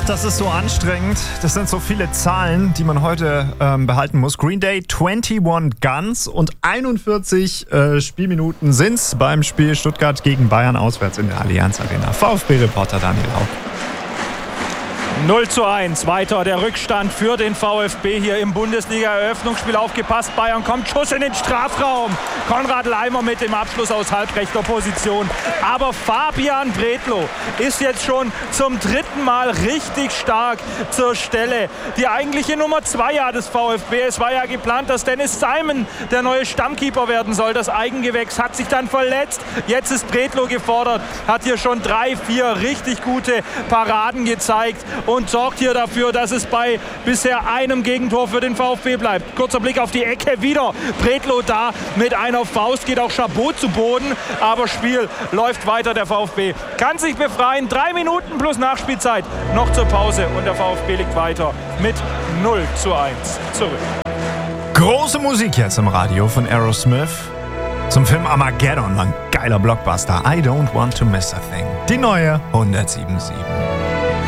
Das ist so anstrengend. Das sind so viele Zahlen, die man heute behalten muss. Green Day, 21 Guns und 41 Spielminuten sind's beim Spiel Stuttgart gegen Bayern auswärts in der Allianz Arena. VfB-Reporter Daniel Haug. 0:1, weiter der Rückstand für den VfB hier im Bundesliga-Eröffnungsspiel. Aufgepasst, Bayern kommt, Schuss in den Strafraum. Konrad Laimer mit dem Abschluss aus halbrechter Position. Aber Fabian Bredlow ist jetzt schon zum dritten Mal richtig stark zur Stelle. Die eigentliche Nummer 2 des VfB. Es war ja geplant, dass Dennis Simon der neue Stammkeeper werden soll. Das Eigengewächs hat sich dann verletzt. Jetzt ist Bredlow gefordert, hat hier schon 3-4 richtig gute Paraden gezeigt und sorgt hier dafür, dass es bei bisher einem Gegentor für den VfB bleibt. Kurzer Blick auf die Ecke, wieder Bredlow da mit einer Faust, geht auch Chabot zu Boden, aber Spiel läuft weiter. Der VfB kann sich befreien, 3 Minuten plus Nachspielzeit noch zur Pause und der VfB liegt weiter mit 0:1 zurück. Große Musik jetzt im Radio von Aerosmith zum Film Armageddon, ein geiler Blockbuster. I don't want to miss a thing. Die neue 107.7.